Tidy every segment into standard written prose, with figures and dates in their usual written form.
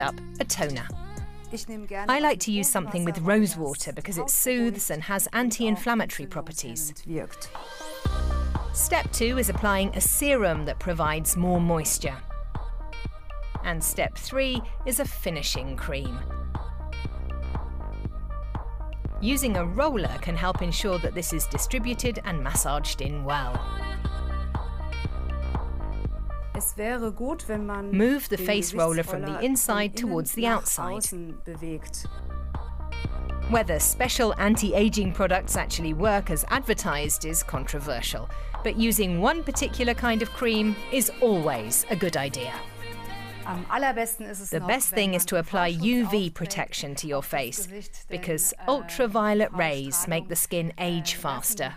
up a toner. I like to use something with rose water because it soothes and has anti-inflammatory properties. Step 2 is applying a serum that provides more moisture. And step 3 is a finishing cream. Using a roller can help ensure that this is distributed and massaged in well. Move the face roller from the inside towards the outside. Whether special anti-aging products actually work as advertised is controversial, but using one particular kind of cream is always a good idea. The best thing is to apply UV protection to your face, because ultraviolet rays make the skin age faster.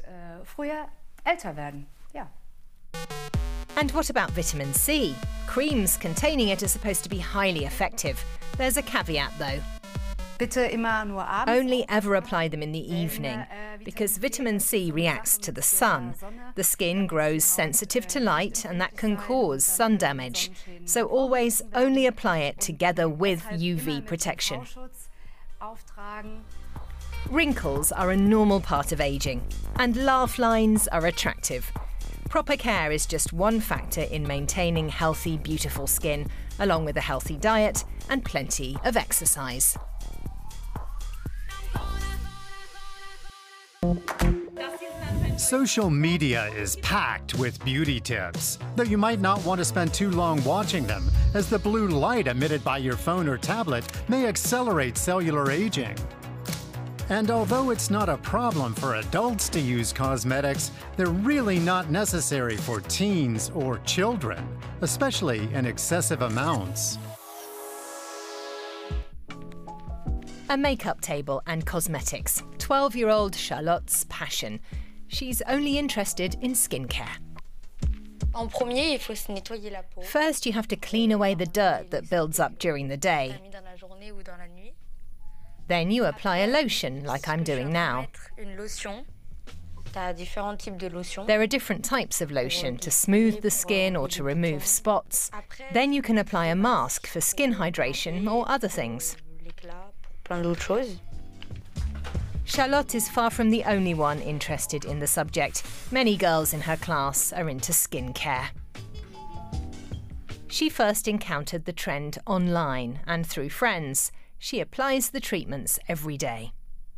And what about vitamin C? Creams containing it are supposed to be highly effective. There's a caveat though. Only ever apply them in the evening, because vitamin C reacts to the sun. The skin grows sensitive to light and that can cause sun damage. So always only apply it together with UV protection. Wrinkles are a normal part of aging, and laugh lines are attractive. Proper care is just one factor in maintaining healthy, beautiful skin, along with a healthy diet and plenty of exercise. Social media is packed with beauty tips, though you might not want to spend too long watching them, as the blue light emitted by your phone or tablet may accelerate cellular aging. And although it's not a problem for adults to use cosmetics, they're really not necessary for teens or children, especially in excessive amounts. A makeup table and cosmetics. 12-year-old Charlotte's passion. She's only interested in skincare. First, you have to clean away the dirt that builds up during the day. Then you apply a lotion, like I'm doing now. There are different types of lotion to smooth the skin or to remove spots. Then you can apply a mask for skin hydration or other things. Charlotte is far from the only one interested in the subject. Many girls in her class are into skincare. She first encountered the trend online and through friends. She applies the treatments every day.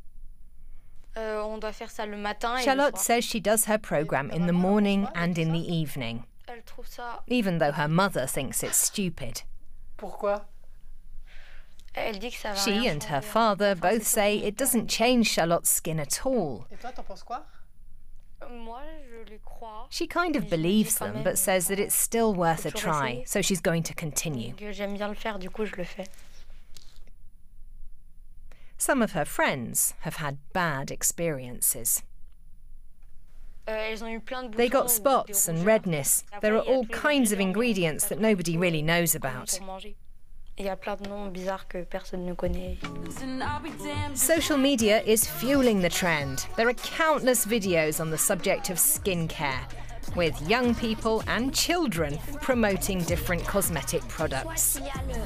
Charlotte says she does her programme in the morning and in the evening, even though her mother thinks it's stupid. She and her father both say it doesn't change Charlotte's skin at all. She kind of believes them, but says that it's still worth a try, so she's going to continue. Some of her friends have had bad experiences. They got spots and redness. There are all kinds of ingredients that nobody really knows about. Social media is fueling the trend. There are countless videos on the subject of skincare, with young people and children promoting different cosmetic products.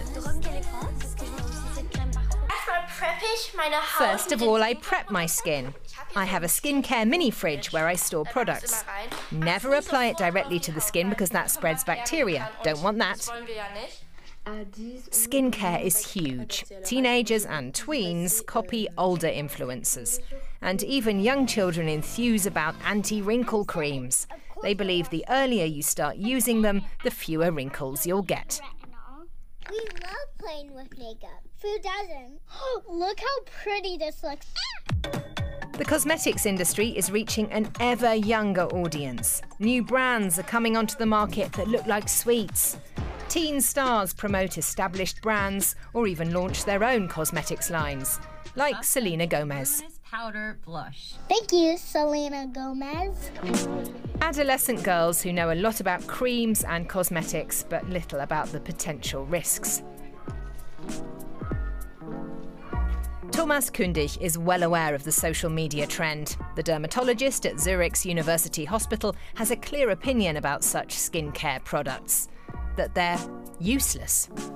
First of all, I prep my skin. I have a skincare mini fridge where I store products. Never apply it directly to the skin because that spreads bacteria. Don't want that. Skincare is huge. Teenagers and tweens copy older influencers. And even young children enthuse about anti-wrinkle creams. They believe the earlier you start using them, the fewer wrinkles you'll get. We love playing with makeup. Who doesn't? Look how pretty this looks. The cosmetics industry is reaching an ever younger audience. New brands are coming onto the market that look like sweets. Teen stars promote established brands or even launch their own cosmetics lines, like Selena Gomez. Powder blush. Thank you, Selena Gomez. Adolescent girls who know a lot about creams and cosmetics, but little about the potential risks. Thomas Kundig is well aware of the social media trend. The dermatologist at Zurich's University Hospital has a clear opinion about such skincare products, that they're useless.